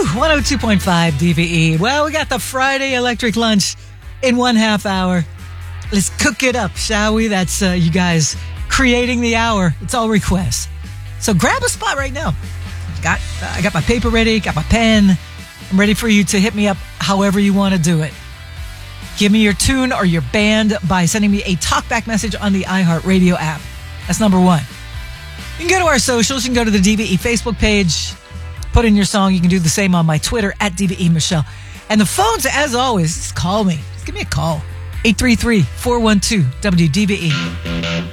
102.5 DVE. Well, we got the Friday Electric Lunch in 1/2 hour. Let's cook it up, shall we? That's you guys creating the hour. It's all requests. So grab a spot right now. I got my paper ready, got my pen. I'm ready for you to hit me up however you want to do it. Give me your tune or your band by sending me a talkback message on the iHeartRadio app. That's number one. You can go to our socials. You can go to the DVE Facebook page. Put in your song. You can do the same on my Twitter at DVE Michelle. And the phones, as always, just call me. Just give me a call. 833-412-WDVE.